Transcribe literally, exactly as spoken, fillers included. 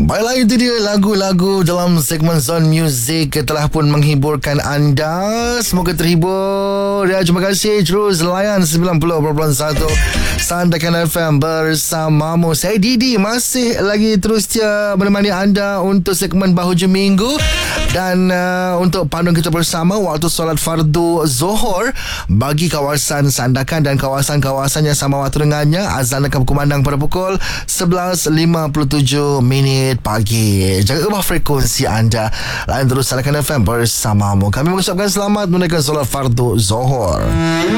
Baiklah, itu dia lagu-lagu dalam segmen Zone Music telah pun menghiburkan anda. Semoga terhibur. Ya, terima kasih terus layan sembilan puluh perpuluhan satu Sandakan F M bersamamu. Saya Didi masih lagi terus setia menemani anda untuk segmen Bahujung Minggu. Dan uh, untuk panduan kita bersama waktu solat fardu Zohor bagi kawasan Sandakan dan kawasan-kawasan yang sama waktu dengannya, azan akan berkumandang pada pukul sebelas lima puluh tujuh minit pagi. Jaga ubah frekuensi anda. Lain terus Sandakan F M bersamamu. Kami mengucapkan selamat menunaikan solat fardu Zohor.